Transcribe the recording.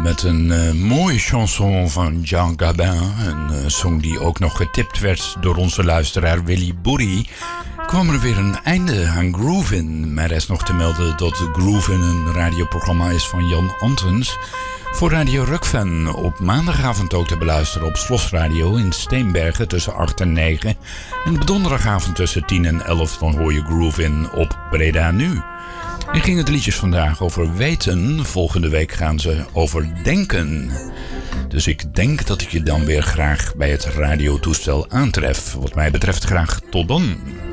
Met een mooie chanson van Jean Gabin. Een song die ook nog getipt werd door onze luisteraar Willy Boerie. Kwam er weer een einde aan Groovin. Maar er is nog te melden dat Groovin een radioprogramma is van Jan Antens. Voor Radio Rukven op maandagavond ook te beluisteren op Slosradio in Steenbergen tussen 8 en 9. En op donderdagavond tussen 10 en 11 dan hoor je Groovin op Breda Nu. En gingen de liedjes vandaag over weten. Volgende week gaan ze over denken. Dus ik denk dat ik je dan weer graag bij het radiotoestel aantref. Wat mij betreft graag tot dan.